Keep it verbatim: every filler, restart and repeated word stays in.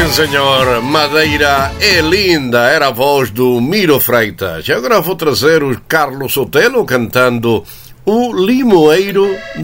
senhor, Madeira é linda, era a voz do Miro Freitas. E agora vou trazer o Carlos Sotelo cantando O Limoeiro